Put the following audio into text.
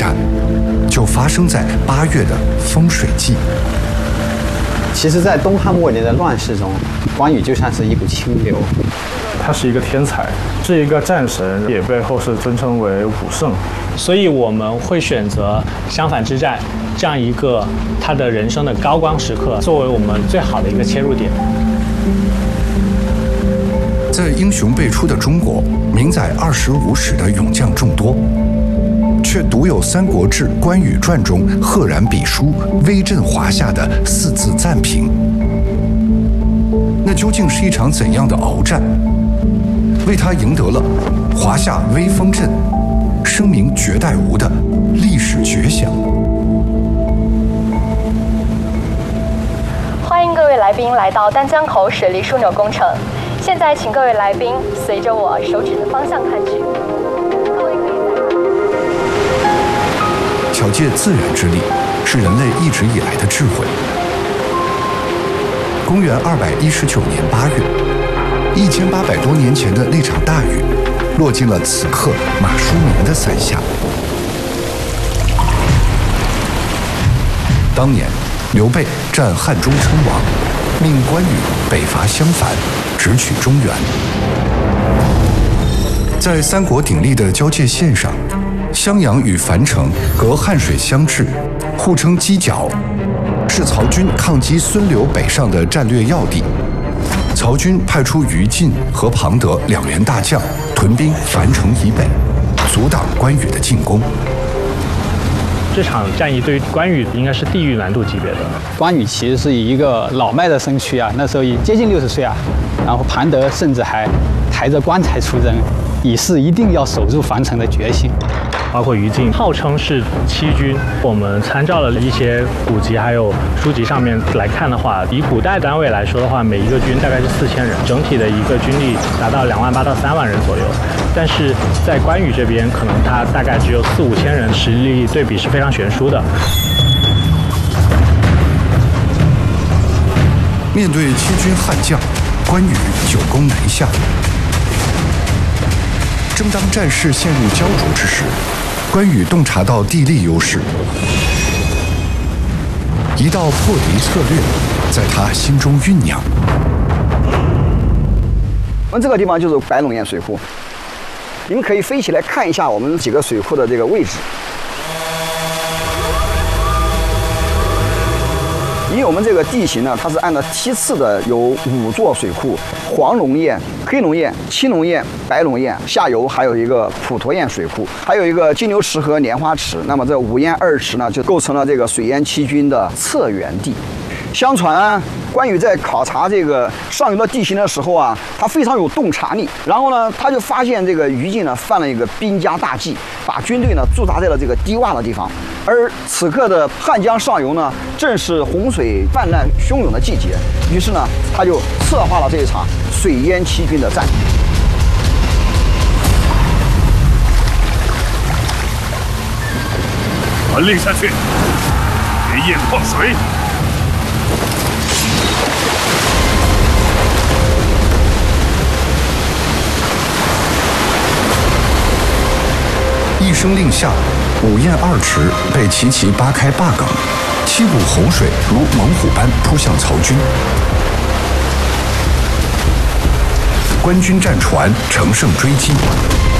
战，就发生在8月的丰水季。 其实，在东汉末年的乱世中，关羽就像是一股清流。 他是一个天才，是一个战神，也被后世尊称为武圣。 所以我们会选择襄樊之战这样一个他的人生的高光时刻，作为我们最好的一个切入点。 在英雄辈出的中国，名载25史的勇将众多，却独有《三国志·关羽传》中赫然笔书、威震华夏的4字赞评。那究竟是一场怎样的鏖战，为他赢得了“华夏威风阵，声名绝代吴”的历史绝响？ 欢迎各位来宾来到丹江口水利枢纽工程。现在，请各位来宾随着我手指的方向看去。各位可以巧借自然之力，是人类一直以来的智慧。公元219年8月，1800多年前的那场大雨，落进了此刻马叔眠的伞下。当年，刘备战汉中称王，命关羽北伐襄樊，直取中原。在三国鼎立的交界线上，襄阳与樊城隔汉水相峙，互称犄角，是曹军抗击孙刘北上的战略要地。曹军派出于禁和庞德2员大将，屯兵樊城以北，阻挡关羽的进攻。 这场战役对于关羽应该是地狱难度级别的。 关羽其实是以一个老迈的身躯啊，那时候已接近60岁啊，然后庞德甚至还抬着棺材出征，以示一定要守住樊城的决心。 包括于禁号称是7军，我们参照了一些古籍还有书籍上面来看的话，以古代单位来说的话，每一个军大概是4000人，整体的一个军力达到2万8到3万人左右。但是在关羽这边，可能他大概只有4、5千人，实力对比是非常悬殊的。 面对7军悍将，关羽久攻南下。正当战事陷入焦灼之时，关羽洞察到地利优势，一道破敌策略在他心中酝酿。 我们这个地方就是白龙堰水库，你们可以飞起来看一下我们几个水库的这个位置。因为我们这个地形呢，它是按照梯次的，有5座水库：黄龙堰、黑龙堰、青龙堰、白龙堰，下游还有一个普陀堰水库，还有一个金牛池和莲花池。那么这5堰2池呢，就构成了这个水淹7军的策源地。相传关羽在考察这个上游的地形的时候啊，他非常有洞察力。然后呢，他就发现这个于禁呢犯了一个兵家大忌，把军队呢驻扎在了这个低洼的地方。而此刻的汉江上游呢，正是洪水泛滥汹涌的季节。于是呢，他就策划了这一场水淹7军的战役。 传令下去，别堰放水。 一声令下，5堰2池被齐齐扒开坝梗，7股洪水如猛虎般扑向曹军。官军战船乘胜追击，